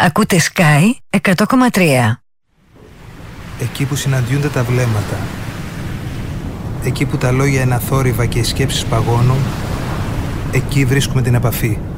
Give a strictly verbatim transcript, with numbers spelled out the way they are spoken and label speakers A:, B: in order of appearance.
A: Ακούτε Sky εκατό κόμμα τρία.
B: Εκεί που συναντιούνται τα βλέμματα, εκεί που τα λόγια είναι αθόρυβα και οι σκέψεις παγώνουν, εκεί βρίσκουμε την επαφή.